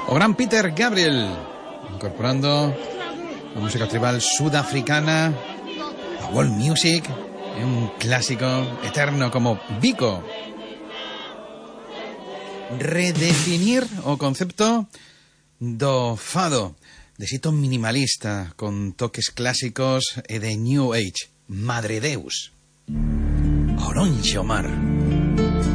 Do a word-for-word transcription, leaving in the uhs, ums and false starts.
O gran Peter Gabriel, incorporando la música tribal sudafricana a world music, y un clásico eterno como Biko. Redefinir o concepto do fado, de xeito minimalista, con toques clásicos e de New Age. Madre Deus. Oronxe o mar.